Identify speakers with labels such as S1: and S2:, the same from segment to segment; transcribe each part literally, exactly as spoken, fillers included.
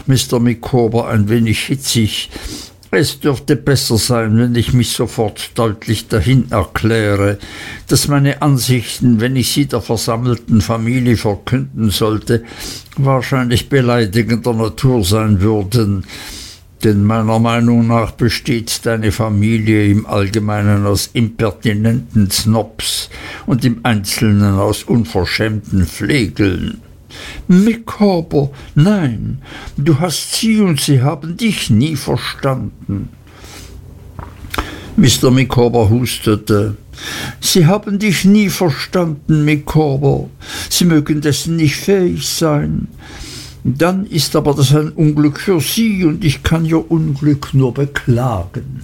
S1: Mister Micawber ein wenig hitzig, es dürfte besser sein, wenn ich mich sofort deutlich dahin erkläre, dass meine Ansichten, wenn ich sie der versammelten Familie verkünden sollte, wahrscheinlich beleidigender Natur sein würden, denn meiner Meinung nach besteht deine Familie im Allgemeinen aus impertinenten Snobs und im Einzelnen aus unverschämten Flegeln. Micawber, nein, du hast sie und sie haben dich nie verstanden. Mister Micawber hustete. Sie haben dich nie verstanden, Micawber. Sie mögen dessen nicht fähig sein. Dann ist aber das ein Unglück für Sie, und ich kann Ihr Unglück nur beklagen.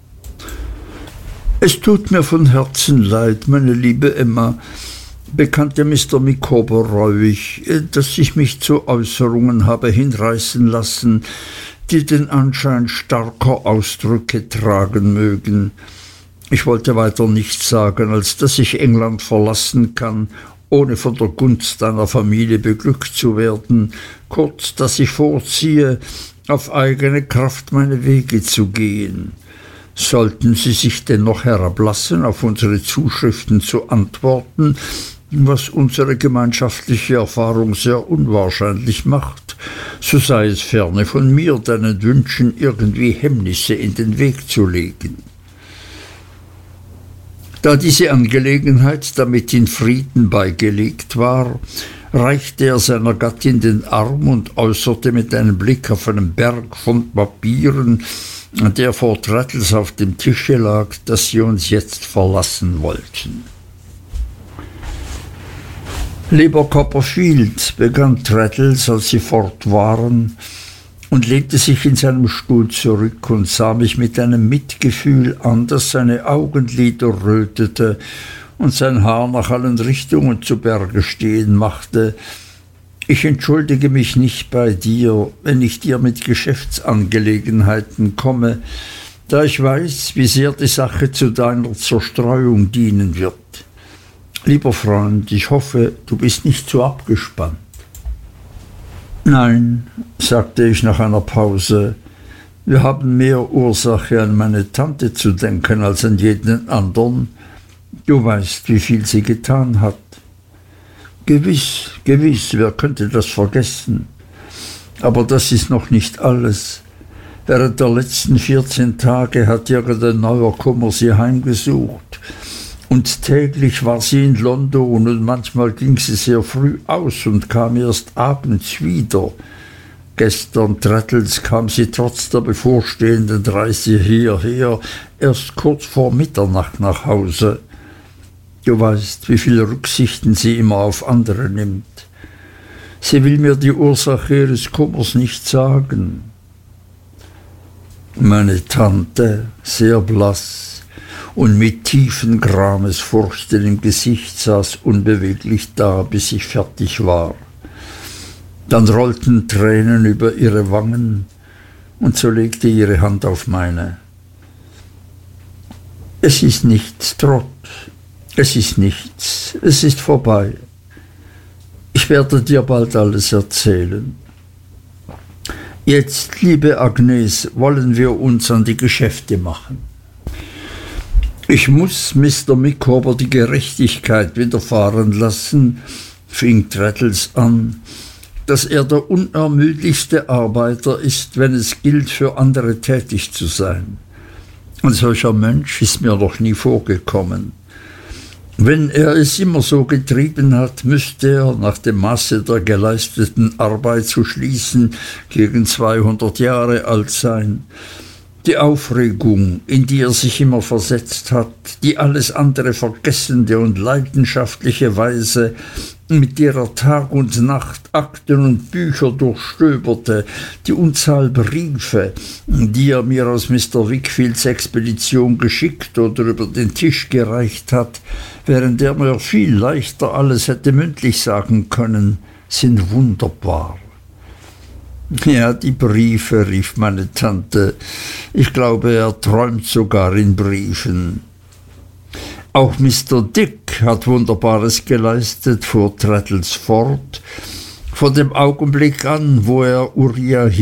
S1: Es tut mir von Herzen leid, meine liebe Emma, bekannte Mister Micawber reuig, dass ich mich zu Äußerungen habe hinreißen lassen, die den Anschein starker Ausdrücke tragen mögen. Ich wollte weiter nichts sagen, als dass ich England verlassen kann, ohne von der Gunst einer Familie beglückt zu werden, kurz, dass ich vorziehe, auf eigene Kraft meine Wege zu gehen. Sollten Sie sich dennoch herablassen, auf unsere Zuschriften zu antworten, was unsere gemeinschaftliche Erfahrung sehr unwahrscheinlich macht, so sei es ferne von mir, deinen Wünschen irgendwie Hemmnisse in den Weg zu legen. Da diese Angelegenheit damit in Frieden beigelegt war, reichte er seiner Gattin den Arm und äußerte mit einem Blick auf einen Berg von Papieren, der vor Traddles auf dem Tische lag, dass sie uns jetzt verlassen wollten. »Lieber Copperfield«, begann Traddles, als sie fort waren, und lehnte sich in seinem Stuhl zurück und sah mich mit einem Mitgefühl an, dass seine Augenlider rötete und sein Haar nach allen Richtungen zu Berge stehen machte. »Ich entschuldige mich nicht bei dir, wenn ich dir mit Geschäftsangelegenheiten komme, da ich weiß, wie sehr die Sache zu deiner Zerstreuung dienen wird. Lieber Freund, ich hoffe, du bist nicht zu abgespannt.« »Nein«, sagte ich nach einer Pause, »wir haben mehr Ursache, an meine Tante zu denken, als an jeden andern. Du weißt, wie viel sie getan hat.« »Gewiß, gewiß, wer könnte das vergessen? Aber das ist noch nicht alles. Während der letzten vierzehn Tage hat irgendein neuer Kummer sie heimgesucht. Und täglich war sie in London, und manchmal ging sie sehr früh aus und kam erst abends wieder. Gestern, Traddles, kam sie trotz der bevorstehenden Reise hierher erst kurz vor Mitternacht nach Hause. Du weißt, wie viele Rücksichten sie immer auf andere nimmt. Sie will mir die Ursache ihres Kummers nicht sagen.« Meine Tante, sehr blass und mit tiefen Gramesfurchen im Gesicht, saß unbeweglich da, bis ich fertig war. Dann rollten Tränen über ihre Wangen, und so legte ihre Hand auf meine. »Es ist nichts, Trot, es ist nichts, es ist vorbei. Ich werde dir bald alles erzählen. Jetzt, liebe Agnes, wollen wir uns an die Geschäfte machen. Ich muß Mister Micawber die Gerechtigkeit widerfahren lassen«, fing Traddles an, »dass er der unermüdlichste Arbeiter ist, wenn es gilt, für andere tätig zu sein. Ein solcher Mensch ist mir noch nie vorgekommen. Wenn er es immer so getrieben hat, müsste er, nach dem Maße der geleisteten Arbeit zu schließen, gegen zweihundert Jahre alt sein. Die Aufregung, in die er sich immer versetzt hat, die alles andere vergessende und leidenschaftliche Weise, mit der er Tag und Nacht Akten und Bücher durchstöberte, die Unzahl Briefe, die er mir aus Mister Wickfields Expedition geschickt oder über den Tisch gereicht hat, während er mir viel leichter alles hätte mündlich sagen können, sind wunderbar.« »Ja, die Briefe«, rief meine Tante, »ich glaube, er träumt sogar in Briefen.« »Auch Mister Dick hat Wunderbares geleistet«, fuhr Traddles fort, »von dem Augenblick an, wo er Uriah